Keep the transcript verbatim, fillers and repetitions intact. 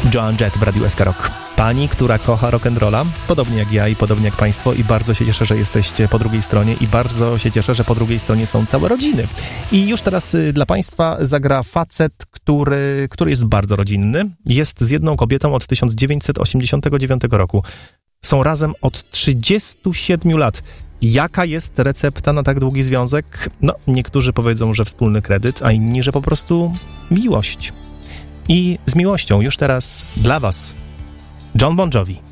Joan Jett w Radiu S K Rock. Pani, która kocha rock'n'rolla, podobnie jak ja i podobnie jak państwo, i bardzo się cieszę, że jesteście po drugiej stronie i bardzo się cieszę, że po drugiej stronie są całe rodziny. I już teraz y, dla państwa zagra facet, który, który jest bardzo rodzinny. Jest z jedną kobietą od tysiąc dziewięćset osiemdziesiątego dziewiątego roku. Są razem od trzydziestu siedmiu lat. Jaka jest recepta na tak długi związek? No, niektórzy powiedzą, że wspólny kredyt, a inni, że po prostu miłość. I z miłością już teraz dla was Jon Bon Jovi.